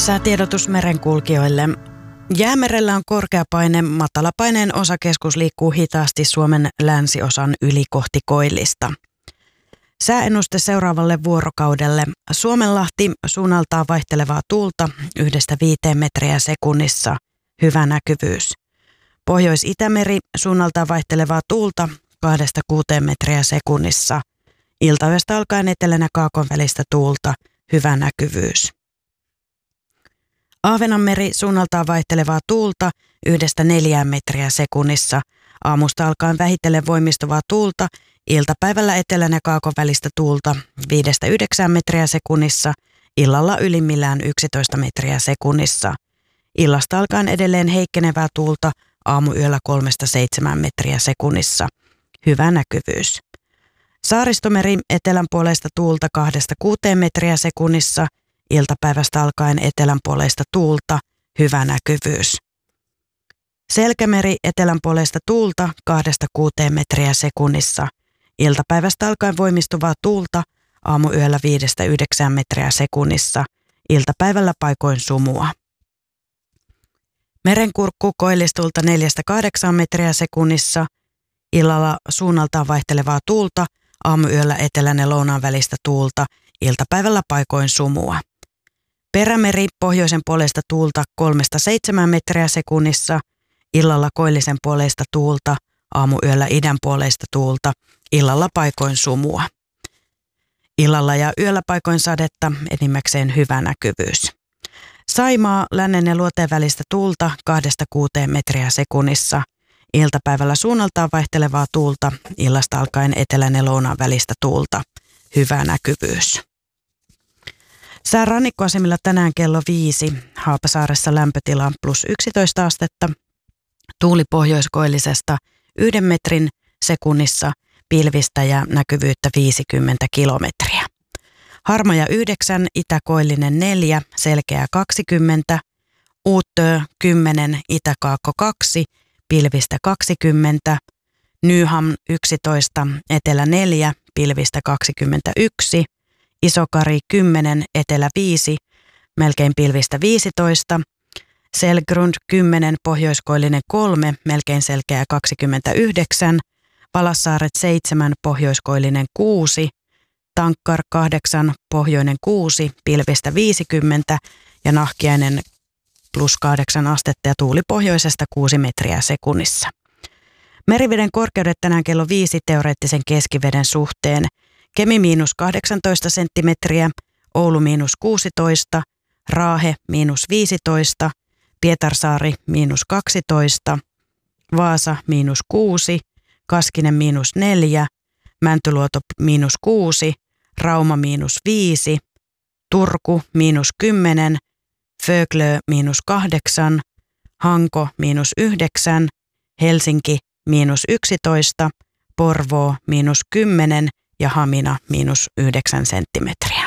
Säätiedotus merenkulkijoille. Jäämerellä on korkeapaine, matalapaineen osakeskus liikkuu hitaasti Suomen länsiosan yli kohti koillista. Sääennuste seuraavalle vuorokaudelle. Suomenlahti suunnaltaan vaihtelevaa tuulta 1–5 metriä sekunnissa. Hyvä näkyvyys. Pohjois-Itämeri suunnaltaan vaihtelevaa tuulta 2–6 metriä sekunnissa. Iltayöstä alkaen etelän ja kaakon välistä tuulta. Hyvä näkyvyys. Ahvenanmeri suunnaltaan vaihtelevaa tuulta 1–4 metriä sekunnissa. Aamusta alkaen vähitellen voimistuvaa tuulta. Iltapäivällä etelän ja kaakon välistä tuulta 5–9 metriä sekunnissa. Illalla ylimmillään 11 metriä sekunnissa. Illasta alkaen edelleen heikkenevää tuulta. Aamuyöllä 3–7 metriä sekunnissa. Hyvä näkyvyys. Saaristomeri etelän puoleista tuulta 2–6 metriä sekunnissa. Iltapäivästä alkaen etelänpuoleista tuulta, hyvä näkyvyys. Selkämeri etelänpuoleista tuulta 2–6 metriä sekunnissa. Iltapäivästä alkaen voimistuvaa tuulta, aamuyöllä 5–9 metriä sekunnissa. Iltapäivällä paikoin sumua. Merenkurkku koillistulta 4–8 metriä sekunnissa. Illalla suunnaltaan vaihtelevaa tuulta, aamuyöllä etelän ja lounaan välistä tuulta. Iltapäivällä paikoin sumua. Perämeri pohjoisen puolesta tuulta 3–7 metriä sekunnissa. Illalla koillisen puoleista tuulta. Aamuyöllä idän puoleista tuulta. Illalla paikoin sumua. Illalla ja yöllä paikoin sadetta, enimmäkseen hyvä näkyvyys. Saimaa lännen ja luoteen välistä tuulta 2–6 metriä sekunnissa. Iltapäivällä suunnaltaan vaihtelevaa tuulta. Illasta alkaen etelän ja lounaan välistä tuulta. Hyvä näkyvyys. Sää rannikkoasemilla tänään kello 5. Haapasaaressa lämpötila +11 astetta. Tuuli pohjoiskoillisesta 1 metrin sekunnissa. Pilvistä ja näkyvyyttä 50 kilometriä. Harmaja 9, itäkoillinen 4, selkeä 20. Uuttöö 10, itäkaakko 2, pilvistä 20. Nyham 11, etelä 4, pilvistä 21. Isokari 10, etelä 5, melkein pilvistä 15. Selgrund 10, pohjoiskoillinen 3, melkein selkeä 29. Valassaaret 7, pohjoiskoillinen 6. Tankkar 8, pohjoinen 6, pilvistä 50 ja Nahkiainen +8 astetta ja tuuli pohjoisesta 6 metriä sekunnissa. Meriveden korkeudet tänään kello 5 teoreettisen keskiveden suhteen. Kemi -18 senttimetriä, Oulu -16, Raahe -15, Pietarsaari -12, Vaasa -6, Kaskinen -4, Mäntyluoto -6, Rauma -5, Turku -10, Föglö -8, Hanko -9, Helsinki -11, Porvoo -10 ja Hamina -9 senttimetriä.